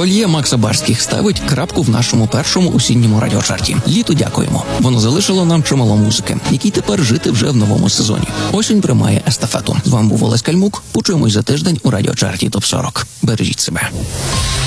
Кольє Макса Барських ставить крапку в нашому першому осінньому радіочарті. Літо дякуємо. Воно залишило нам чимало музики, якій тепер жити вже в новому сезоні. Осінь приймає естафету. З вами був Олесь Кальмук. Почуємось за тиждень у радіочарті ТОП-40. Бережіть себе.